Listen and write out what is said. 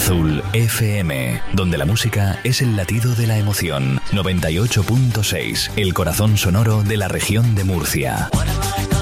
Azul FM, donde la música es el latido de la emoción. 98.6, el corazón sonoro de la región de Murcia.